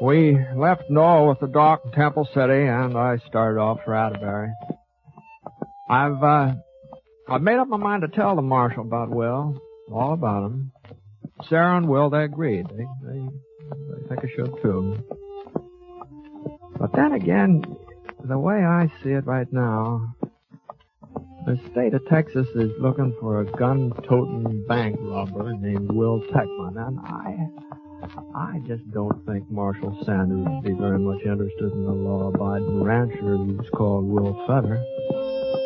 We left Noel with the doc in Temple City, and I started off for Atterbury. I've made up my mind to tell the marshal about Will, all about him. Sarah and Will, they agreed. They think I should, too. But then again, the way I see it right now, the state of Texas is looking for a gun-toting bank robber named Will Techman, and I just don't think Marshal Sanders would be very much interested in a law-abiding rancher who's called Will Fetter.